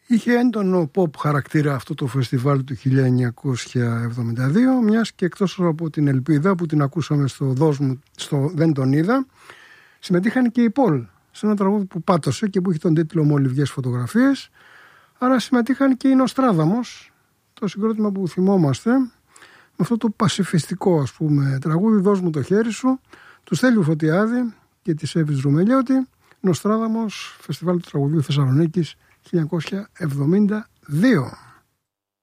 Είχε έντονο pop χαρακτήρα αυτό το φεστιβάλ του 1972, μιας και εκτός από την Ελπίδα που την ακούσαμε στο «Δώσ' μου», στο «Δεν τον είδα», συμμετείχαν και οι Πολ σε ένα τραγούδι που πάτωσε και που έχει τον τίτλο «Με ολιβιές φωτογραφίες». Άρα συμμετείχαν και οι Νοστράδαμος, το συγκρότημα που θυμόμαστε, με αυτό το πασιφιστικό ας πούμε τραγούδι «Δώσ' μου το χέρι σου», του Στέλιου Φωτιάδη και της Εύης Ρουμελιώτη. Νοστράδαμος, φεστιβάλ του τραγουδίου Θεσσαλονίκης 1972.